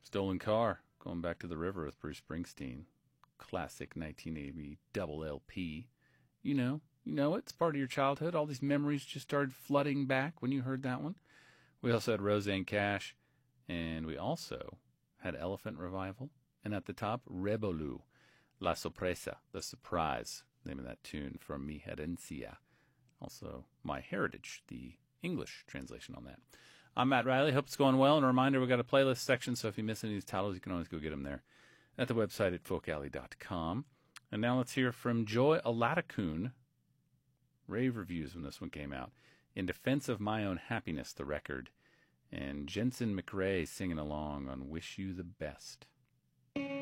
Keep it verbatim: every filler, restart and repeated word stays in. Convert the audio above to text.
Stolen Car, going back to the river with Bruce Springsteen. Classic nineteen eighty double L P. You know, you know it. It's part of your childhood. All these memories just started flooding back when you heard that one. We also had Roseanne Cash, and we also had Elephant Revival. And at the top, Rebolu, La Sorpresa, The Surprise, name of that tune from Mi Herencia. Also, My Heritage, the English translation on that. I'm Matt Riley. Hope it's going well. And a reminder, we've got a playlist section, so if you miss any of these titles, you can always go get them there at the website at folk alley dot com. And now let's hear from Joy Olatakun. Rave reviews when this one came out. In Defense of My Own Happiness, the record. And Jensen McRae singing along on Wish You the Best.